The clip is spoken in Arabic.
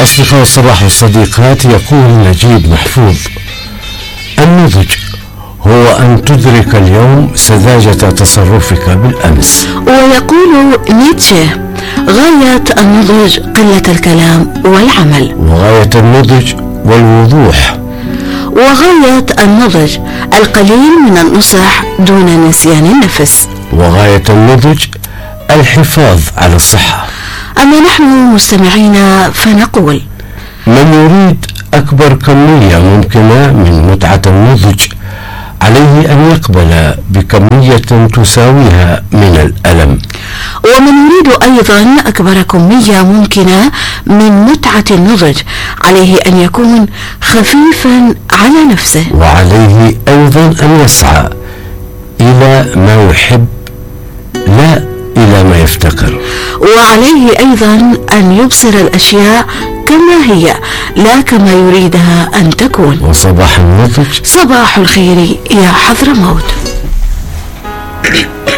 أصدقاء الصباح والصديقات، يقول نجيب محفوظ: النضج هو أن تدرك اليوم سذاجة تصرفك بالأمس. ويقول نيتشه: غاية النضج قلة الكلام والعمل، وغاية النضج والوضوح، وغاية النضج القليل من النصح دون نسيان النفس، وغاية النضج الحفاظ على الصحة. أما نحن مستمعين فنقول: من يريد أكبر كمية ممكنة من متعة النضج عليه أن يقبل بكمية تساويها من الألم. ومن يريد أيضا أكبر كمية ممكنة من متعة النضج عليه أن يكون خفيفا على نفسه، وعليه أيضا أن يسعى إلى ما يحب لا إلى ما يفتقر، وعليه أيضا أن يبصر الأشياء كما هي لا كما يريدها أن تكون. وصباح النضج. صباح الخير يا حضرموت.